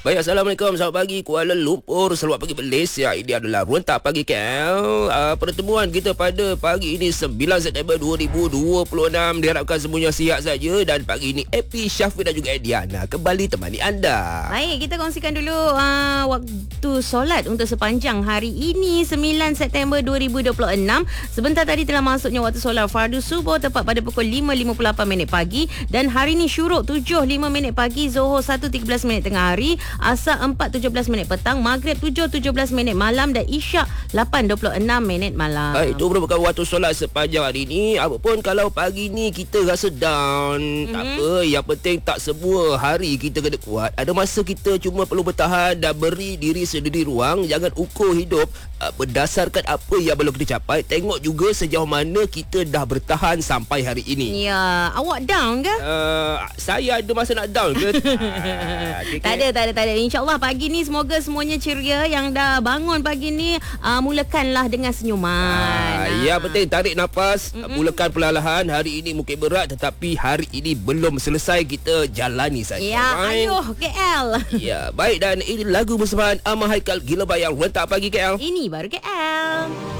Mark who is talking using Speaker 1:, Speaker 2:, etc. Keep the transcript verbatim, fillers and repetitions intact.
Speaker 1: Baik, Assalamualaikum. Selamat pagi Kuala Lumpur. Selamat pagi Malaysia. Ini adalah Rentak Pagi K L. Uh, pertemuan kita pada pagi ini sembilan September dua ribu dua puluh enam. Diharapkan semuanya sihat saja. Dan pagi ini Epi, Syafiq dan juga Ediana kembali temani anda.
Speaker 2: Baik, kita kongsikan dulu uh, waktu solat untuk sepanjang hari ini sembilan September dua ribu dua puluh enam. Sebentar tadi telah masuknya waktu solat fardu subuh tepat pada pukul lima lima puluh lapan minit pagi. Dan hari ini syuruk tujuh lima minit pagi, Zohor satu tiga belas minit tengah hari, Asar empat tujuh belas minit petang, Maghrib tujuh tujuh belas minit malam dan Isyak lapan dua puluh enam minit malam.
Speaker 1: Baik, itu merupakan waktu solat sepanjang hari ini. Apapun kalau pagi ni kita rasa down, mm-hmm. tak apa. Yang penting tak semua hari kita kena kuat. Ada masa kita cuma perlu bertahan dan beri diri sendiri ruang. Jangan ukur hidup uh, berdasarkan apa yang belum kita capai. Tengok juga sejauh mana kita dah bertahan sampai hari ini.
Speaker 2: Ya, awak down ke?
Speaker 1: Uh, saya ada masa nak down ke? ah, okay,
Speaker 2: tak ada, tak ada, tak ada. InsyaAllah pagi ni semoga semuanya ceria. Yang dah bangun pagi ni, uh, mulakanlah dengan senyuman.
Speaker 1: Ah, yang penting tarik nafas, Mm-mm. mulakan perlahan-lahan. Hari ini mungkin berat tetapi hari ini belum selesai, kita jalani saja.
Speaker 2: Ya,
Speaker 1: right?
Speaker 2: ayuh K L.
Speaker 1: Ya, baik, dan ini lagu bersamaan Amah Haikal Gila Bayang Rentak Pagi K L.
Speaker 2: Ini baru K L.